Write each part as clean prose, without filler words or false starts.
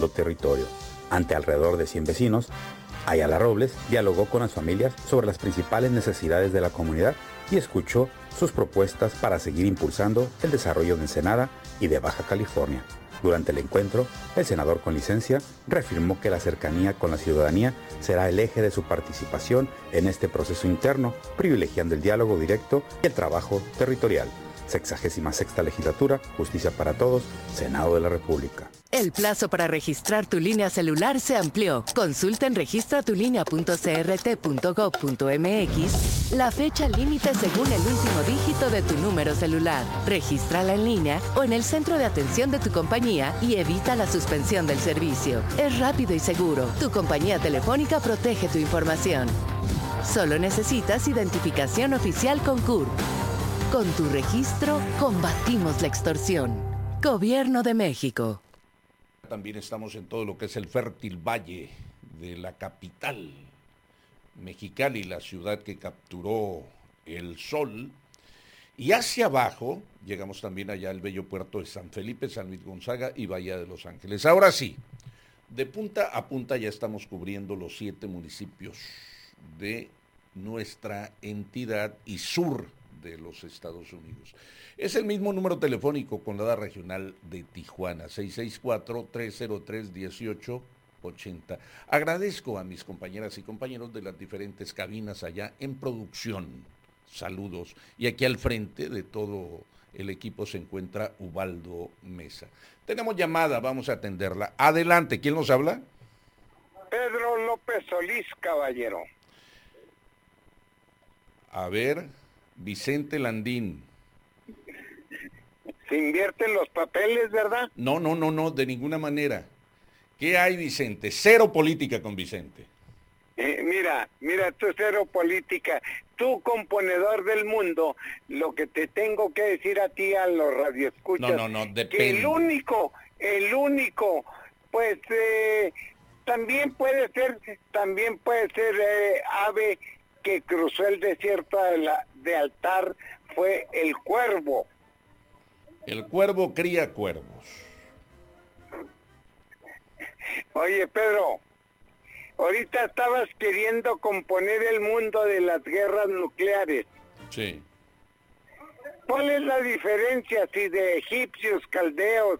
solo territorio. Ante alrededor de 100 vecinos, Ayala Robles dialogó con las familias sobre las principales necesidades de la comunidad y escuchó sus propuestas para seguir impulsando el desarrollo de Ensenada y de Baja California. Durante el encuentro, el senador con licencia reafirmó que la cercanía con la ciudadanía será el eje de su participación en este proceso interno, privilegiando el diálogo directo y el trabajo territorial. 66ª Legislatura, Justicia para Todos, Senado de la República. El plazo para registrar tu línea celular se amplió. Consulta en registratulinea.crt.gov.mx la fecha límite según el último dígito de tu número celular. Regístrala en línea o en el centro de atención de tu compañía y evita la suspensión del servicio. Es rápido y seguro. Tu compañía telefónica protege tu información. Solo necesitas identificación oficial con CURP. Con tu registro, combatimos la extorsión. Gobierno de México. También estamos en todo lo que es el fértil valle de la capital, Mexicali, la ciudad que capturó el sol. Y hacia abajo, llegamos también allá al bello puerto de San Felipe, San Luis Gonzaga y Bahía de Los Ángeles. Ahora sí, de punta a punta ya estamos cubriendo los 7 municipios de nuestra entidad y sur de los Estados Unidos. Es el mismo número telefónico con la edad regional de Tijuana, 664-303-1880. Agradezco a mis compañeras y compañeros de las diferentes cabinas allá en producción. Saludos. Y aquí al frente de todo el equipo se encuentra Ubaldo Mesa. Tenemos llamada, vamos a atenderla. Adelante, ¿quién nos habla? Pedro López Solís, caballero. A ver, Vicente Landín. Se invierten los papeles, ¿verdad? No, de ninguna manera. ¿Qué hay, Vicente? Cero política con Vicente. Mira, tú cero política. Tú, componedor del mundo, lo que te tengo que decir a ti, a los radioescuchas, depende. Que el único, pues, también puede ser ave que cruzó el desierto de Altar, fue el cuervo. El cuervo cría cuervos. Oye, Pedro, ahorita estabas queriendo componer el mundo de las guerras nucleares. Sí. ¿Cuál es la diferencia si de egipcios, caldeos,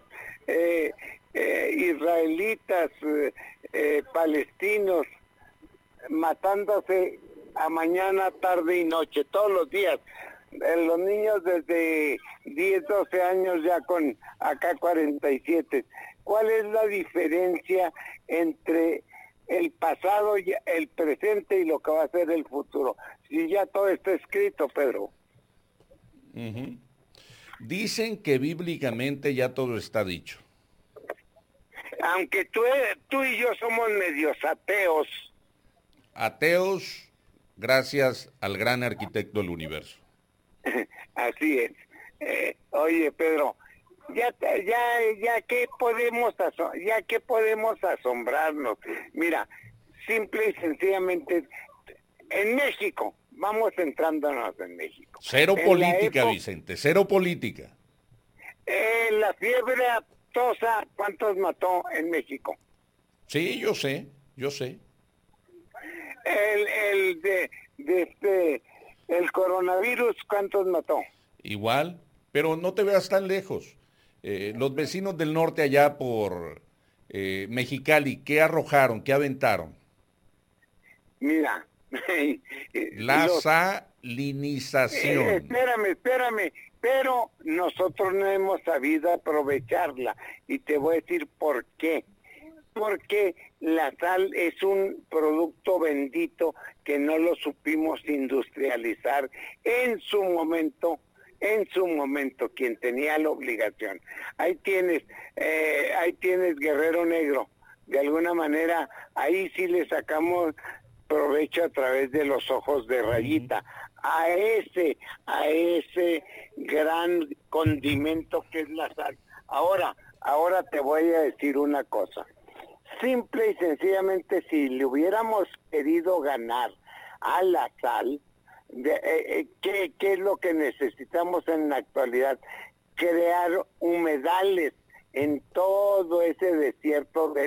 israelitas, palestinos, matándose a mañana, tarde y noche, todos los días? Los niños desde 10, 12 años ya con AK-47. ¿Cuál es la diferencia entre el pasado, el presente y lo que va a ser el futuro? Si ya todo está escrito, Pedro. Uh-huh. Dicen que bíblicamente ya todo está dicho. Aunque tú y yo somos medios ateos. Ateos gracias al gran arquitecto del universo. Así es. Oye, Pedro, ya que podemos asombrarnos. Mira, simple y sencillamente, en México, vamos centrándonos en México. Cero política, Vicente, cero política. La fiebre aftosa, ¿cuántos mató en México? Sí, yo sé. El coronavirus, ¿cuántos mató? Igual, pero no te veas tan lejos. Los vecinos del norte allá por Mexicali, ¿qué arrojaron, qué aventaron? Mira. La salinización. Espérame, pero nosotros no hemos sabido aprovecharla. Y te voy a decir por qué. Porque la sal es un producto bendito que no lo supimos industrializar en su momento, quien tenía la obligación. Ahí tienes Guerrero Negro. De alguna manera, ahí sí le sacamos provecho a través de los ojos de rayita. A ese gran condimento que es la sal. Ahora te voy a decir una cosa. Simple y sencillamente, si le hubiéramos querido ganar a la sal, ¿qué es lo que necesitamos en la actualidad? Crear humedales en todo ese desierto de